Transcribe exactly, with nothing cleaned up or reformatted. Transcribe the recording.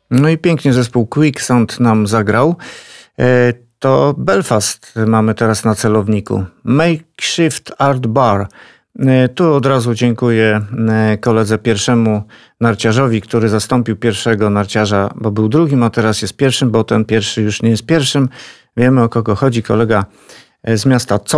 No i pięknie zespół Quicksand nam zagrał. To Belfast mamy teraz na celowniku. Makeshift Art Bar. Tu od razu dziękuję koledze pierwszemu narciarzowi, który zastąpił pierwszego narciarza, bo był drugim, a teraz jest pierwszym, bo ten pierwszy już nie jest pierwszym. Wiemy, o kogo chodzi. Kolega z miasta Co